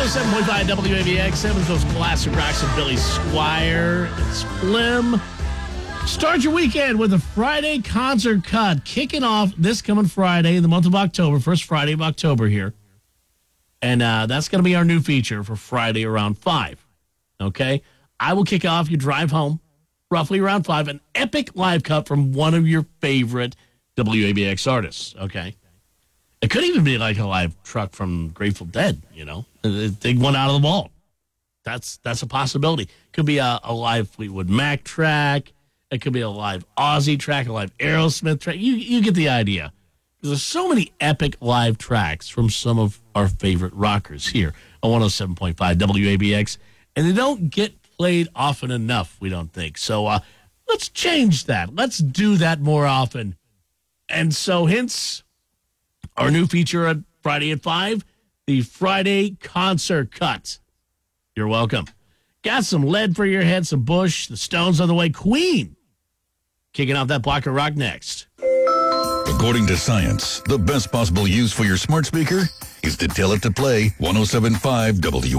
107.5 WABX, Evansville's classic rocks and Billy Squire. It's Flim. Start your weekend with a Friday concert cut, kicking off this coming Friday in the month of October, first Friday of October here. And that's going to be our new feature for Friday around 5. Okay? I will kick off your drive home roughly around 5, an epic live cut from one of your favorite WABX artists. Okay? It could even be like a live truck from Grateful Dead, you know? Dig one out of the vault. That's a possibility. Could be a live Fleetwood Mac track. It could be a live Ozzy track, a live Aerosmith track. You get the idea. There's so many epic live tracks from some of our favorite rockers here on 107.5 WABX, and they don't get played often enough, we don't think. So let's change that. Let's do that more often. And so hence our new feature on Friday at 5, the Friday concert cut. You're welcome. Got some Lead for your head, some Bush, the Stones on the way, Queen. Kicking off that block of rock next. According to science, the best possible use for your smart speaker is to tell it to play 107.5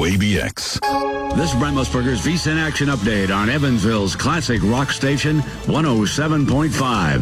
WABX. This is Brent Musburger's VSIN Action Update on Evansville's classic rock station, 107.5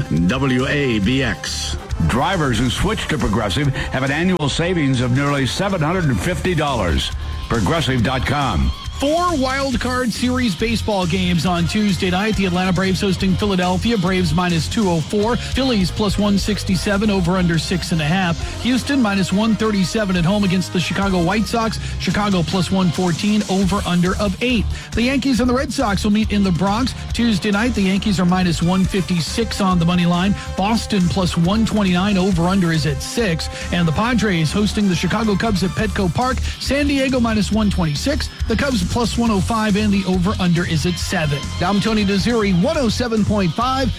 WABX. Drivers who switch to Progressive have an annual savings of nearly $750. Progressive.com. 4 wild card series baseball games on Tuesday night. The Atlanta Braves hosting Philadelphia. Braves minus 204. Phillies plus 167, over under 6.5. Houston minus 137 at home against the Chicago White Sox. Chicago plus 114, over under of 8. The Yankees and the Red Sox will meet in the Bronx Tuesday night. The Yankees are minus 156 on the money line. Boston plus 129, over under is at 6. And the Padres hosting the Chicago Cubs at Petco Park. San Diego minus 126. The Cubs plus 105, and the over-under is at 7. Now I'm Tony Desiri, 107.5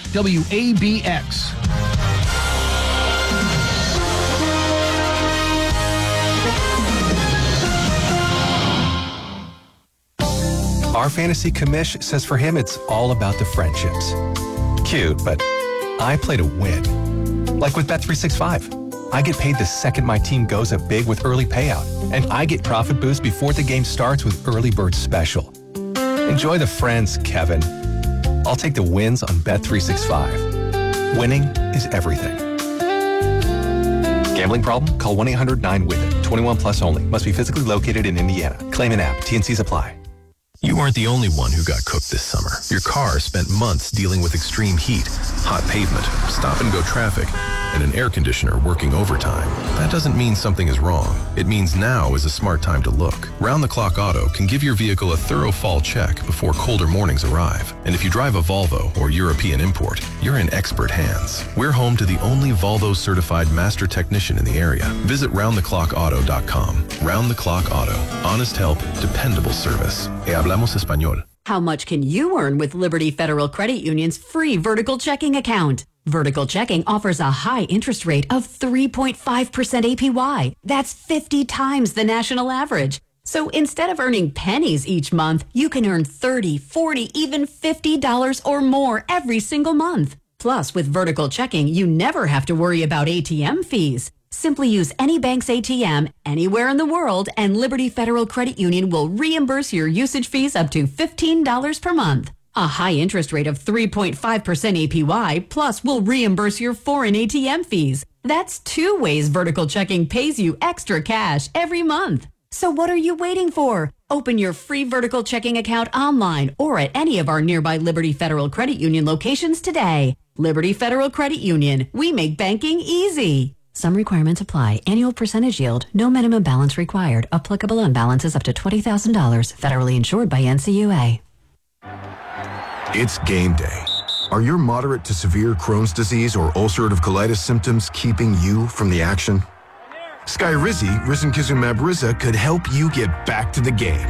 WABX. Our fantasy commish says for him it's all about the friendships. Cute, but I play to win. Like with Bet365. I get paid the second my team goes up big with early payout. And I get profit boost before the game starts with Early Bird Special. Enjoy the friends, Kevin. I'll take the wins on Bet365. Winning is everything. Gambling problem? Call 1-800-9-WITH-IT. 21 plus only. Must be physically located in Indiana. Claim an app. T&Cs apply. You aren't the only one who got cooked this summer. Your car spent months dealing with extreme heat, hot pavement, stop-and-go traffic, and an air conditioner working overtime. That doesn't mean something is wrong. It means now is a smart time to look. Round-the-clock Auto can give your vehicle a thorough fall check before colder mornings arrive. And if you drive a Volvo or European import, you're in expert hands. We're home to the only Volvo-certified master technician in the area. Visit roundtheclockauto.com. Round the Clock Auto. Honest help, dependable service. Hablamos español. How much can you earn with Liberty Federal Credit Union's free vertical checking account? Vertical checking offers a high interest rate of 3.5% APY. That's 50 times the national average. So instead of earning pennies each month, you can earn $30, $40, even $50 or more every single month. Plus, with vertical checking, you never have to worry about ATM fees. Simply use any bank's ATM anywhere in the world, and Liberty Federal Credit Union will reimburse your usage fees up to $15 per month. A high interest rate of 3.5% APY, plus will reimburse your foreign ATM fees. That's 2 ways vertical checking pays you extra cash every month. So what are you waiting for? Open your free vertical checking account online or at any of our nearby Liberty Federal Credit Union locations today. Liberty Federal Credit Union. We make banking easy. Some requirements apply. Annual percentage yield. No minimum balance required. Applicable on balances up to $20,000. Federally insured by NCUA. It's game day. Are your moderate to severe Crohn's disease or ulcerative colitis symptoms keeping you from the action? Skyrizi, risankizumab Riza, could help you get back to the game.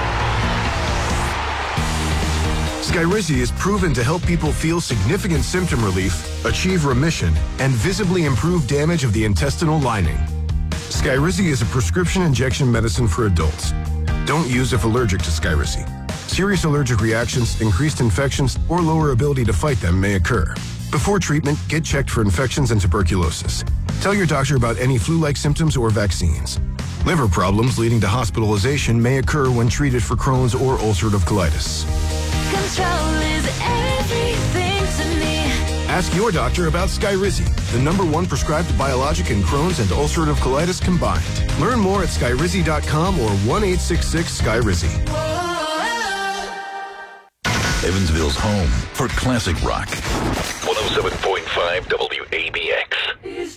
Skyrizi is proven to help people feel significant symptom relief, achieve remission, and visibly improve damage of the intestinal lining. Skyrizi is a prescription injection medicine for adults. Don't use if allergic to Skyrizi. Serious allergic reactions, increased infections, or lower ability to fight them may occur. Before treatment, get checked for infections and tuberculosis. Tell your doctor about any flu-like symptoms or vaccines. Liver problems leading to hospitalization may occur when treated for Crohn's or ulcerative colitis. Control is everything to me. Ask your doctor about Skyrizi, the #1 prescribed biologic in Crohn's and ulcerative colitis combined. Learn more at skyrizi.com or 1-866-SKYRIZI. Evansville's home for classic rock. 107.5 WABX.